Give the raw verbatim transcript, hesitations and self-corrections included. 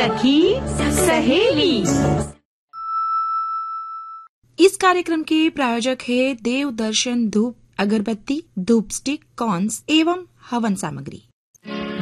सखी सहेली। इस कार्यक्रम के प्रायोजक है देव दर्शन धूप अगरबत्ती, धूप स्टिक, कॉन्स एवं हवन सामग्री।